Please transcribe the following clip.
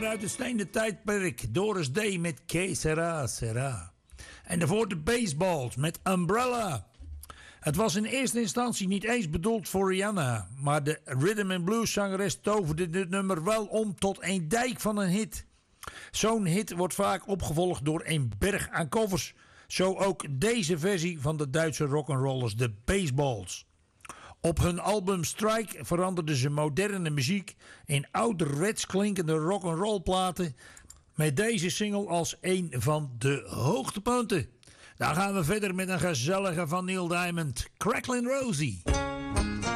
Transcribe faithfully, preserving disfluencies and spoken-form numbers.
nummer uit het stenen tijdperk. Doris Day met Que Sera Sera. En daarvoor de Baseballs met Umbrella. Het was in eerste instantie niet eens bedoeld voor Rihanna. Maar de rhythm and blues zangeres toverde dit nummer wel om tot een dijk van een hit. Zo'n hit wordt vaak opgevolgd door een berg aan covers. Zo ook deze versie van de Duitse rock'n'rollers, de Baseballs. Op hun album Strike veranderden ze moderne muziek in ouderwets klinkende rock'n'roll platen. Met deze single als een van de hoogtepunten. Dan gaan we verder met een gezellige van Neil Diamond, Cracklin' Rosie.